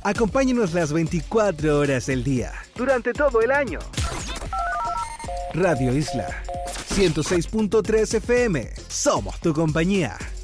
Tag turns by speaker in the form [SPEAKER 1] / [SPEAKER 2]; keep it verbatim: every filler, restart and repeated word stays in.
[SPEAKER 1] Acompáñenos las veinticuatro horas del día, durante todo el año. Radio Isla ciento seis punto tres F M. Somos tu compañía.